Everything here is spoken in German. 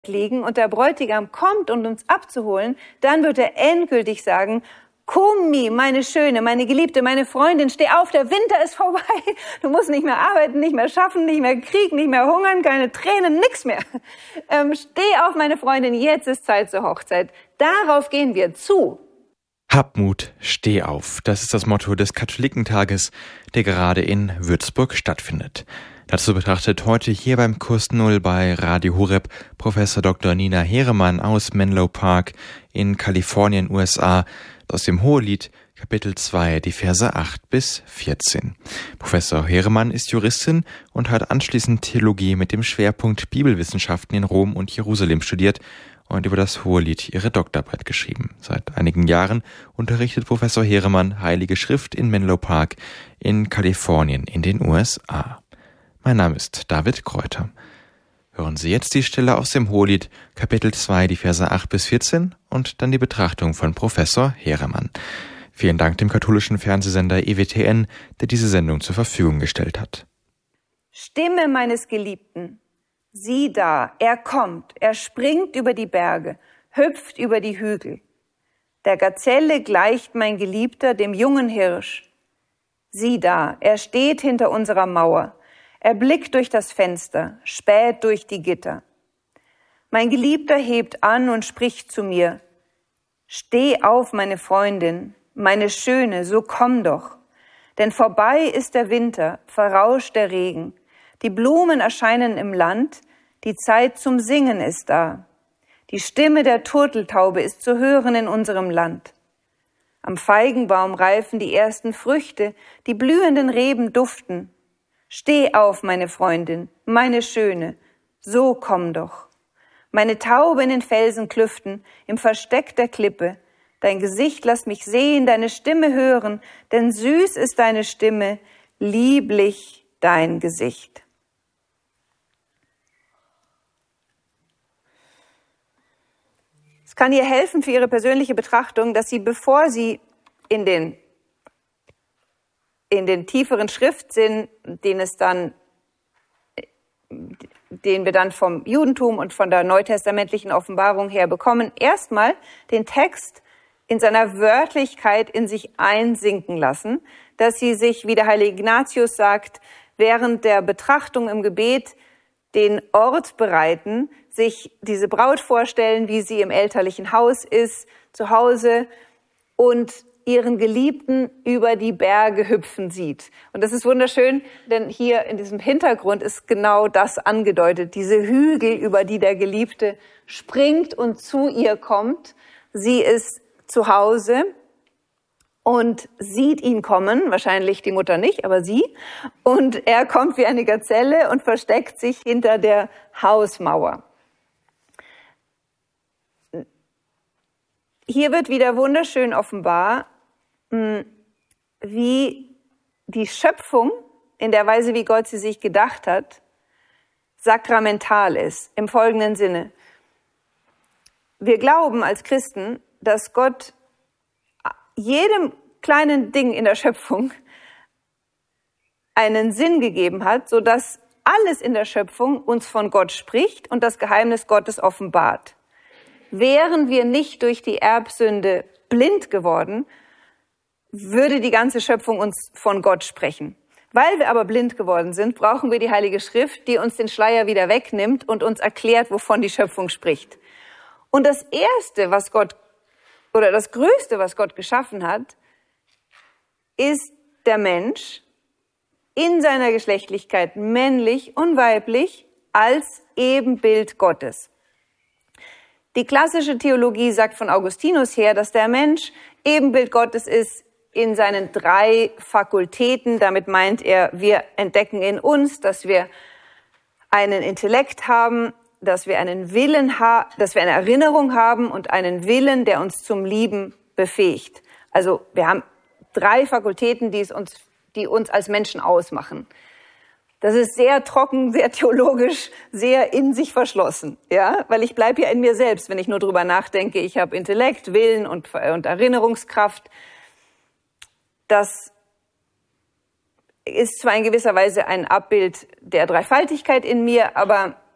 liegen und der Bräutigam kommt, um uns abzuholen, dann wird er endgültig sagen, Kumi, meine Schöne, meine Geliebte, meine Freundin, steh auf, der Winter ist vorbei. Du musst nicht mehr arbeiten, nicht mehr schaffen, nicht mehr kriegen, nicht mehr hungern, keine Tränen, nix mehr. Steh auf, meine Freundin, jetzt ist Zeit zur Hochzeit. Darauf gehen wir zu. Hab Mut, steh auf. Das ist das Motto des Katholikentages, der gerade in Würzburg stattfindet. Dazu betrachtet heute hier beim Kurs Null bei Radio Horeb Professor Dr. Nina Heeremann aus Menlo Park in Kalifornien, USA, aus dem Hohelied, Kapitel 2, die Verse 8 bis 14. Professor Heeremann ist Juristin und hat anschließend Theologie mit dem Schwerpunkt Bibelwissenschaften in Rom und Jerusalem studiert und über das Hohelied ihre Doktorarbeit geschrieben. Seit einigen Jahren unterrichtet Professor Heeremann Heilige Schrift in Menlo Park in Kalifornien in den USA. Mein Name ist David Kräuter. Hören Sie jetzt die Stelle aus dem Hohelied, Kapitel 2, die Verse 8 bis 14 und dann die Betrachtung von Professor Heeremann. Vielen Dank dem katholischen Fernsehsender EWTN, der diese Sendung zur Verfügung gestellt hat. Stimme meines Geliebten, sieh da, er kommt, er springt über die Berge, hüpft über die Hügel. Der Gazelle gleicht mein Geliebter dem jungen Hirsch. Sieh da, er steht hinter unserer Mauer. Er blickt durch das Fenster, späht durch die Gitter. Mein Geliebter hebt an und spricht zu mir, steh auf, meine Freundin, meine Schöne, so komm doch. Denn vorbei ist der Winter, verrauscht der Regen. Die Blumen erscheinen im Land, die Zeit zum Singen ist da. Die Stimme der Turteltaube ist zu hören in unserem Land. Am Feigenbaum reifen die ersten Früchte, die blühenden Reben duften. Steh auf, meine Freundin, meine Schöne, so komm doch. Meine Taube in den Felsenklüften, im Versteck der Klippe, dein Gesicht lass mich sehen, deine Stimme hören, denn süß ist deine Stimme, lieblich dein Gesicht. Es kann ihr helfen für ihre persönliche Betrachtung, dass sie, bevor sie in den tieferen Schriftsinn, den wir dann vom Judentum und von der neutestamentlichen Offenbarung her bekommen, erstmal den Text in seiner Wörtlichkeit in sich einsinken lassen, dass sie sich, wie der heilige Ignatius sagt, während der Betrachtung im Gebet den Ort bereiten, sich diese Braut vorstellen, wie sie im elterlichen Haus ist, zu Hause, und ihren Geliebten über die Berge hüpfen sieht. Und das ist wunderschön, denn hier in diesem Hintergrund ist genau das angedeutet. Diese Hügel, über die der Geliebte springt und zu ihr kommt. Sie ist zu Hause und sieht ihn kommen, wahrscheinlich die Mutter nicht, aber sie. Und er kommt wie eine Gazelle und versteckt sich hinter der Hausmauer. Hier wird wieder wunderschön offenbar, wie die Schöpfung in der Weise, wie Gott sie sich gedacht hat, sakramental ist, im folgenden Sinne. Wir glauben als Christen, dass Gott jedem kleinen Ding in der Schöpfung einen Sinn gegeben hat, sodass alles in der Schöpfung uns von Gott spricht und das Geheimnis Gottes offenbart. Wären wir nicht durch die Erbsünde blind geworden, würde die ganze Schöpfung uns von Gott sprechen. Weil wir aber blind geworden sind, brauchen wir die Heilige Schrift, die uns den Schleier wieder wegnimmt und uns erklärt, wovon die Schöpfung spricht. Und das Erste, das Größte, was Gott geschaffen hat, ist der Mensch in seiner Geschlechtlichkeit, männlich und weiblich, als Ebenbild Gottes. Die klassische Theologie sagt von Augustinus her, dass der Mensch Ebenbild Gottes ist in seinen 3 Fakultäten. Damit meint er, wir entdecken in uns, dass wir einen Intellekt haben, dass wir einen Willen haben, dass wir eine Erinnerung haben und einen Willen, der uns zum Lieben befähigt. Also wir haben 3 Fakultäten, die uns als Menschen ausmachen. Das ist sehr trocken, sehr theologisch, sehr in sich verschlossen, ja, weil ich bleibe ja in mir selbst, wenn ich nur drüber nachdenke. Ich habe Intellekt, Willen und Erinnerungskraft. Das ist zwar in gewisser Weise ein Abbild der Dreifaltigkeit in mir, aber